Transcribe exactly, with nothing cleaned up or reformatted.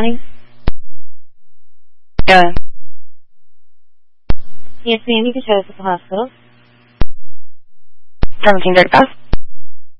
County? Yeah. Yes, ma'am. You can show us at the hospital. seventeen thirty-five.